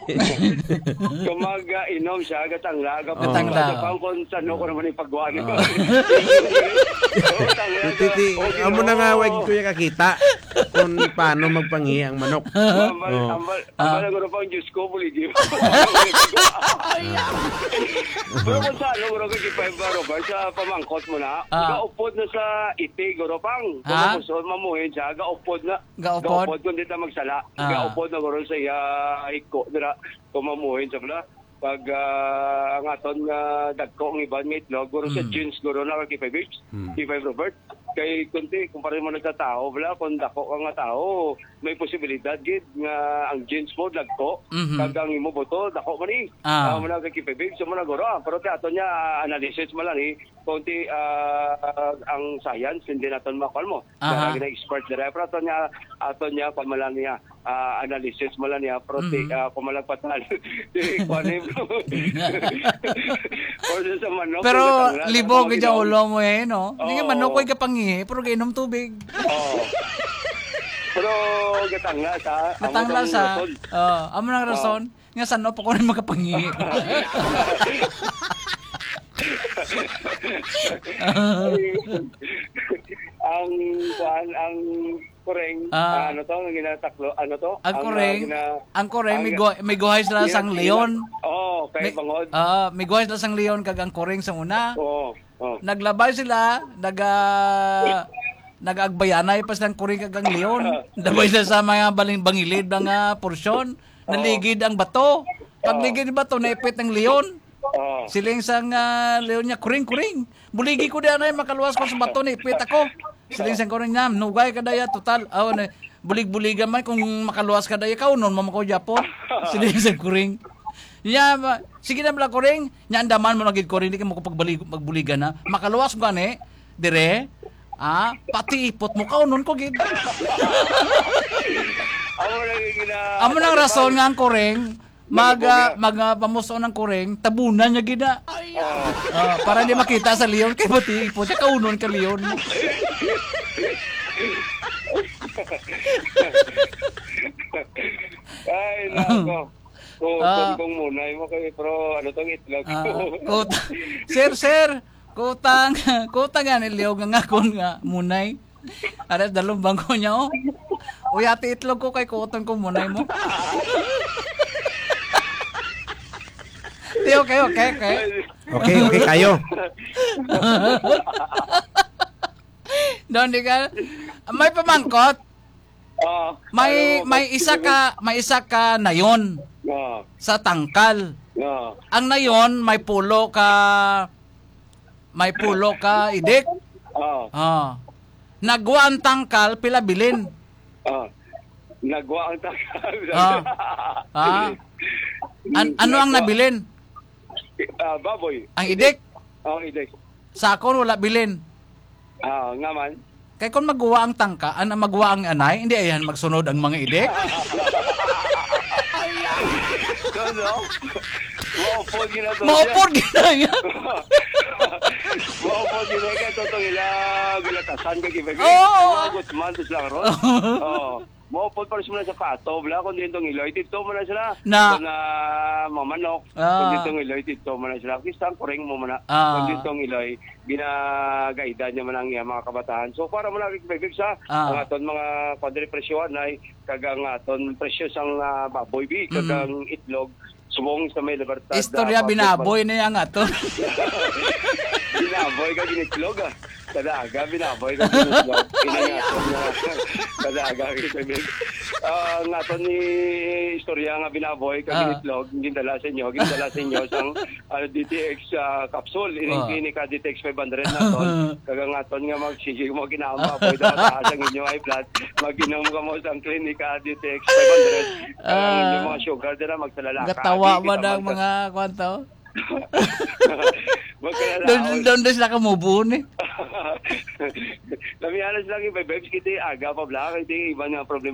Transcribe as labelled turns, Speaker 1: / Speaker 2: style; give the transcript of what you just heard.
Speaker 1: Kumag-inom siya, gatangla.
Speaker 2: Gatangla.
Speaker 1: Pang kung saan ko naman ipagwa niyo.
Speaker 3: Amo na nga wag ko yung kakita kung paano magpangi ang manok.
Speaker 1: Ambal ko pang Diyos ko, buligim. Pero kung saan, guro ka kipaiba, Robert, sa pamangkot mo na, gaupod na sa iti, guro pang. Kung gusto mamuhin siya, gaupod na. Gaupod kung dito magsala. Gaupod na guro sa iya hiko. Kung mamuhin siya pala. Pag ang aton nga dagko ang iban ng itlog, guro sa jeans, guro na kipaiba, Robert. Kay kunti, kung parin mo nagtatao, wala, kung dako ka nga tao, may posibilidad, gid, nga ang jeans mo, dagko, kagang imo boto, dako man eh. Muna kay kipibig, so muna guro. Pero ato niya, analysis mo lang eh, kunti, ang science, hindi natin makal mo. Kaya gina-expert nila. Pero ato niya, kung malang niya, analysis mo lang niya, pero kung malang patal,
Speaker 2: pero libog ka dyan ulo mo eh, no? Hindi nga manok ko kapangihi, pero kainom tubig.
Speaker 1: Pero gatangla sa...
Speaker 2: Gatangla sa... amo nang rason. Nga saan pa ko rin makapangihi.
Speaker 1: ang kureng, ano to, ang ginataklo, ano to?
Speaker 2: Ang kureng, may guhay sila sang leon.
Speaker 1: Kay bangod.
Speaker 2: May guhay sila sang leon kag ang kureng sa una. Naglabay sila, nag-agbayanay pa silang kureng kag ang leon. Dabay sila sa mga bangilid ng porsyon. Naligid ang bato. Pag ligid ang bato, naipit ng leon. Siling sang leon niya, kuring. Buligi ko diyan ay makaluwas ko sa bato, naipit ako. Siling sang kuring niya, nugay ka daya, total. Bulig-buligan man kung makaluwas ka daya, kaunon mo ko Japon. Siling sang kuring. Sige na pala kuring, nya andaman mo nagid kuring, di ka mo pagbuligan na. Makaluwas ko gani, dire, pati ipot mo kaunon ko gid. Amo nang rason nga ang kuring, pamuso ng kuring, tabunan niya gina. Para hindi makita sa leon, kay pati ipot, kaunon ka leon.
Speaker 1: Ay, nako. Kung munay mo kayo, pero ano tong itlog?
Speaker 2: Sir, kutang nga niliog nga kon nga munay. Aras dalong bangko niya, oh. Uyati itlog ko kay kutang ko munay mo. Okay.
Speaker 3: Okay kayo.
Speaker 2: Doon di ka. May pamangkot. May isa ka nayon. Sa tangkal. Ang nayon may pulo ka idik. Nagwa ang tangkal pila bilin.
Speaker 1: Nagwa ang tangkal.
Speaker 2: Ano ang nabilin?
Speaker 1: Baboy.
Speaker 2: Ang idik?
Speaker 1: Idik.
Speaker 2: Sakon wala bilin.
Speaker 1: Nga man.
Speaker 2: Kaya kung magawa ang tangka, magawa ang anay, hindi ayan magsunod ang mga idik.
Speaker 1: Maupod ginagawa.
Speaker 2: Maupod ginagawa.
Speaker 1: Maupod ginagawa. Totoo gilatasan ka kibagay. Gutman, tos lang ron. Maupod pa rin sila sa pato. Wala kung dito ngiloy. Dito mo na sila. Kung mamanok. Kung dito ngiloy, dito mo na sila. Kisang kureng mo na. Kung dito ngiloy, ginagaida niya man ang mga kabataan. So, para mo na kibagay sa ang aton mga kwadri presyoan ay kagang aton presyo sang baboy bi. Kagang itlog. Subong sa may libertad.
Speaker 2: Istorya binaboy na yan ato.
Speaker 1: Binaboy ka ginitlog Kadaga, binaboy ka ginitlog. Inangaton na kadaga. Ang aton ni istorya nga binaboy ka ginitlog. Gindala sa inyo sang DTX capsule. Klinika DTX 500 na ton. Kagang aton nga magsisig mo ginamaboy na mataas ang inyo high blood. Maginom ka mo sang klinika DTX 500. Yung mga sugar din na magsalalaka.
Speaker 2: Gatawa mo ng mga kwanto? Doon sila kamubun eh.
Speaker 1: Lamihanas lang yung babes, kita aga pa bla, kita iba nga problema.